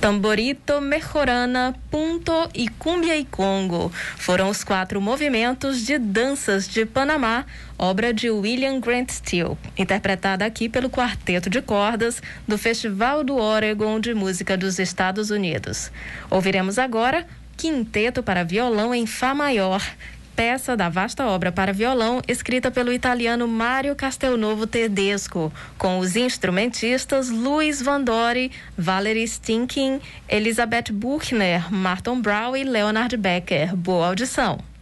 Tamborito, Mejorana, Punto e Cumbia e Congo foram os 4 movimentos de danças de Panamá, obra de William Grant Still, interpretada aqui pelo Quarteto de Cordas do Festival do Oregon de Música dos Estados Unidos. Ouviremos agora Quinteto para Violão em Fá Maior, peça da vasta obra para violão escrita pelo italiano Mario Castelnuovo Tedesco, com os instrumentistas Luiz Vandori, Valery Stinkin, Elizabeth Buchner, Martin Brown e Leonard Becker. Boa audição!